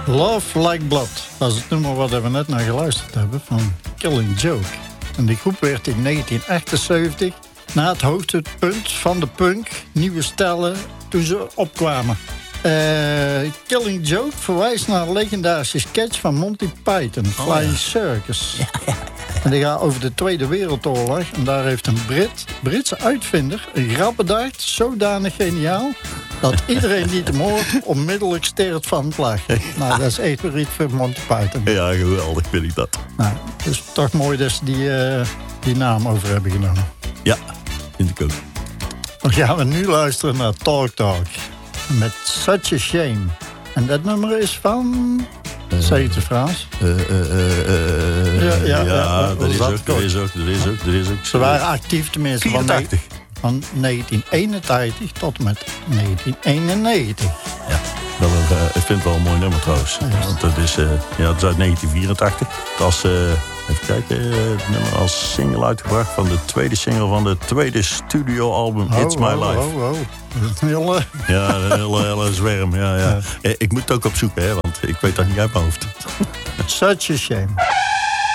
Love Like Blood. Dat is het nummer wat we net naar geluisterd hebben van Killing Joke. En die groep werd in 1978 na het hoogtepunt van de punk nieuwe stijlen toen ze opkwamen. Killing Joke verwijst naar een legendarische sketch van Monty Python, Flying Circus. Ja. En die gaat over de Tweede Wereldoorlog. En daar heeft een Britse uitvinder een grap bedacht, zodanig geniaal, dat iedereen die het hoort onmiddellijk sterft van het lachen. Nou, dat is echt weer iets voor Monty Python. Ja, geweldig vind ik dat. Nou, het is toch mooi dat ze die naam over hebben genomen. Ja, vind ik ook. Dan gaan we nu luisteren naar Talk Talk met Such a Shame. En dat nummer is van... Zeg het in Frans? Dat is ook. Ze waren actief tenminste 84. Van 1981 tot en met 1991. Ja, ik vind het wel een mooi nummer trouwens. Ja. Want het is uit 1984. Dat is, even kijken, het nummer als single uitgebracht van de tweede single van de tweede studioalbum It's My Life. Ja, een hele zwerm. Ja. Ik moet het ook opzoeken, hè, want ik weet dat niet uit mijn hoofd. Such a Shame.